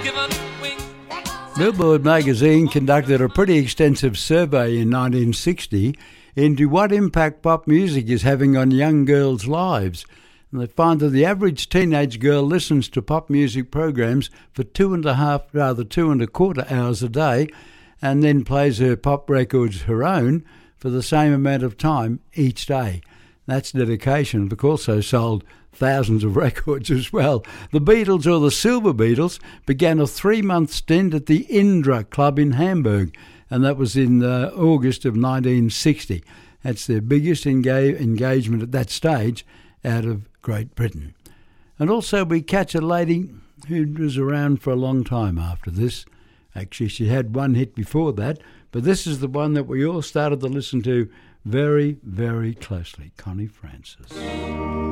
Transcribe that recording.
Billboard magazine conducted a pretty extensive survey in 1960 into what impact pop music is having on young girls' lives. And they find that the average teenage girl listens to pop music programs for 2.25 hours a day and then plays her pop records her own for the same amount of time each day. That's dedication. They've also sold thousands of records as well. The Beatles, or the Silver Beatles, began a 3-month stint at the Indra Club in Hamburg, and that was in August of 1960. That's their biggest engagement at that stage out of Great Britain. And also we catch a lady who was around for a long time after this. Actually, she had one hit before that, but this is the one that we all started to listen to very, very closely, Connie Francis.